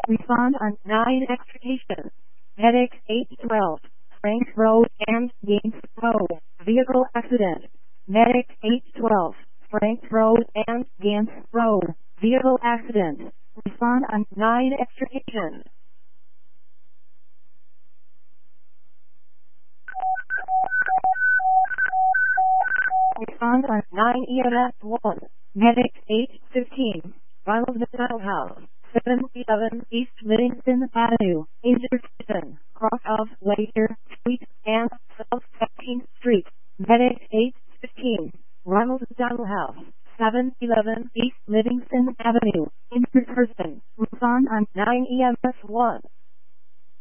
Respond on 9 extrication. Medic 812. Frank Road and Gaines Road. Vehicle accident. Medic 812. Frank Road and Gaines Road. Vehicle accident. Respond on 9 extrication. Respond on 9 EMS 1. Medic 815. Ronald McDonald House. 711 East Livingston Avenue. Injured person. Cross of Waiter Street and South 17th Street. Medic 815. Ronald McDonald House. 711 East Livingston Avenue. Injured person. Respond on 9 EMS 1.